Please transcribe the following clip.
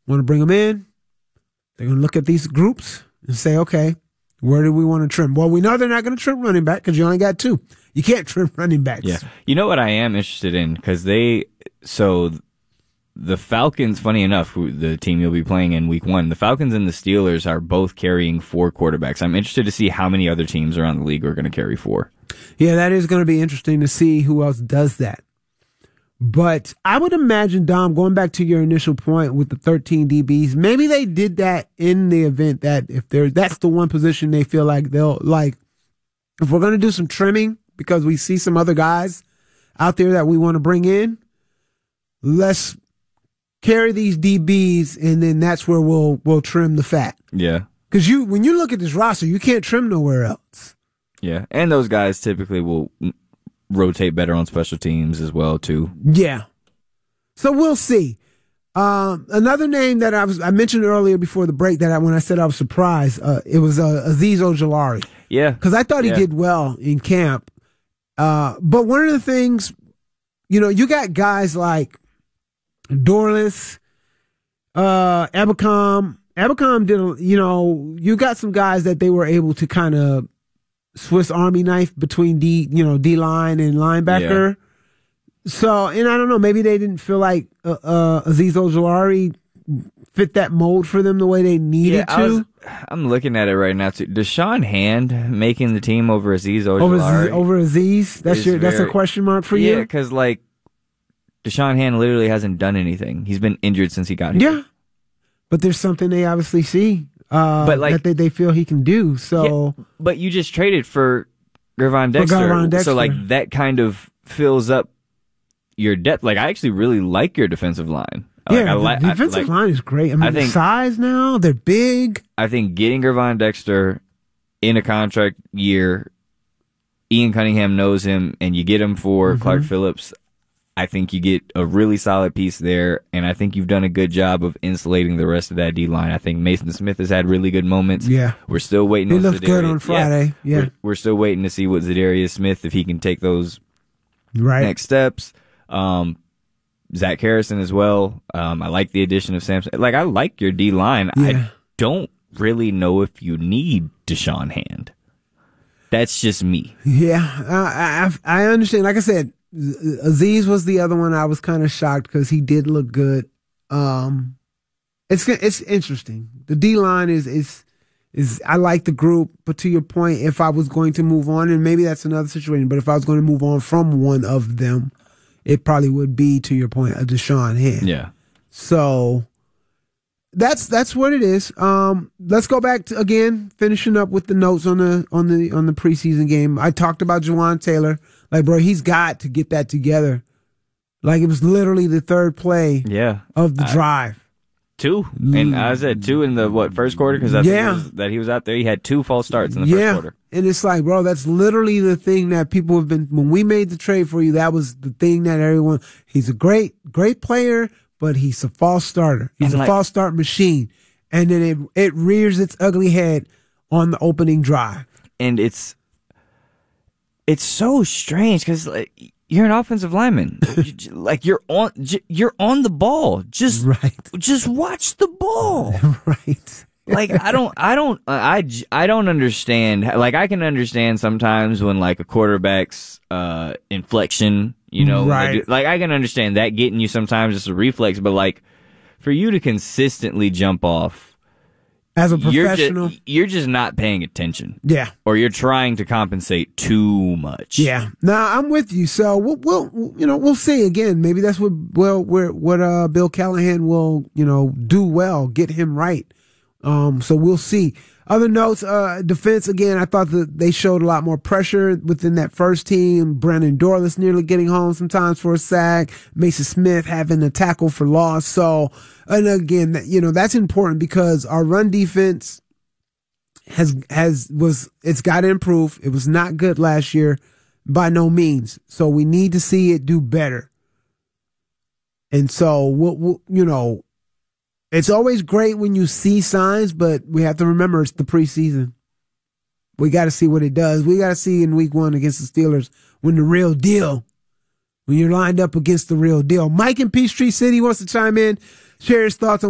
want to bring them in. They're going to look at these groups and say, okay, where do we want to trim? Well, we know they're not going to trim running back because you only got 2. You can't trim running backs. Yeah. You know what I am interested in? Because the Falcons, funny enough, the team you'll be playing in week 1, the Falcons and the Steelers are both carrying 4 quarterbacks. I'm interested to see how many other teams around the league are going to carry 4. Yeah, that is going to be interesting to see who else does that. But I would imagine, Dom, going back to your initial point with the 13 DBs, maybe they did that in the event that that's the one position they feel like they'll, like, if we're going to do some trimming because we see some other guys out there that we want to bring in, let's carry these DBs, and then that's where we'll trim the fat. Yeah. Because when you look at this roster, you can't trim nowhere else. Yeah, and those guys typically will rotate better on special teams as well, too. Yeah. So we'll see. Another name that I mentioned earlier before the break that when I said I was surprised, it was Azeez Ojulari. Yeah. Because I thought he did well in camp. But one of the things, you got guys like Dorless, Ebukam. Ebukam did, you got some guys that they were able to kind of Swiss Army knife between D-line and linebacker. Yeah. So, and I don't know, maybe they didn't feel like Azeez Ojulari fit that mold for them the way they needed to. I'm looking at it right now too. Deshaun Hand making the team over Azeez Ojulari. Over Azeez? That's a question mark for you? Yeah, because Deshaun Hand literally hasn't done anything. He's been injured since he got here. Yeah. But there's something they obviously see. That they feel he can do. So, yeah, but you just traded for Gervon Dexter, so that kind of fills up your depth. I actually really like your defensive line. The defensive line is great. I think size now, they're big. I think getting Gervon Dexter in a contract year, Ian Cunningham knows him, and you get him for Clark Phillips. I think you get a really solid piece there, and I think you've done a good job of insulating the rest of that D-line. I think Mason Smith has had really good moments. Yeah. We're still waiting on Zadarius. He looked good on Friday. Yeah. We're still waiting to see what Zadarius Smith, if he can take those next steps. Zach Harrison as well. I like the addition of Samson. I like your D-line. Yeah. I don't really know if you need Deshaun Hand. That's just me. Yeah. I understand. Like I said, Azeez was the other one I was kind of shocked because he did look good. It's interesting. The D-line is I like the group, but to your point, if I was going to move on, and maybe that's another situation, but if I was going to move on from one of them, it probably would be, to your point, a Deshaun Hand. Yeah. So that's what it is. Let's go back to, again, finishing up with the notes on the preseason game. I talked about Jawan Taylor. Bro, he's got to get that together. It was literally the third play of the drive. 2. And I said 2 in the first quarter, because that he was out there. He had 2 false starts in the first quarter. And it's bro, that's literally the thing that people have been, when we made the trade for you, that was the thing that everyone, he's a great player, but he's a false starter. He's a false start machine. And then it rears its ugly head on the opening drive. And it's so strange because you're an offensive lineman. You're on the ball. Just watch the ball. Right. I don't understand. I can understand sometimes when a quarterback's inflection, right. I can understand that getting you sometimes it's a reflex, but for you to consistently jump off as a professional, you're just not paying attention. Yeah. Or you're trying to compensate too much. Yeah. Now I'm with you. So we'll see again. Maybe that's what Bill Callahan will, do well, get him right. So we'll see. Other notes, defense, again, I thought that they showed a lot more pressure within that first team. Brandon Dorless nearly getting home sometimes for a sack. Mason Smith having a tackle for loss. So, and again, that's important because our run defense it's got to improve. It was not good last year by no means. So we need to see it do better. And so we'll it's always great when you see signs, but we have to remember it's the preseason. We got to see what it does. We got to see in week 1 against the Steelers when you're lined up against the real deal. Mike in Peachtree City wants to chime in, share his thoughts on